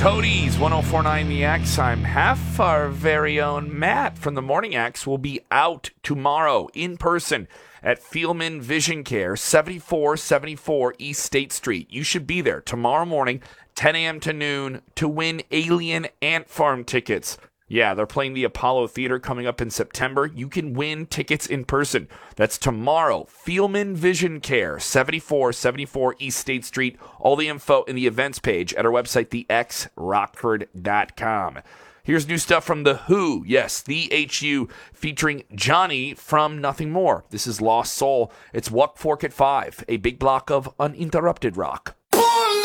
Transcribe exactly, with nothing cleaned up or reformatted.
Cody's one oh four point nine The X. I'm half. Our very own Matt from the Morning X will be out tomorrow in person at Fielman Vision Care, seventy-four seventy-four East State Street. You should be there tomorrow morning, ten a.m. to noon, to win Alien Ant Farm tickets. Yeah, they're playing the Apollo Theater coming up in September. You can win tickets in person. That's tomorrow. Fielman Vision Care, seventy-four seventy-four East State Street. All the info in the events page at our website, the x rockford dot com. Here's new stuff from The Who. Yes, The H U, featuring Johnny from Nothing More. This is Lost Soul. It's Walk Fork at five, a big block of uninterrupted rock.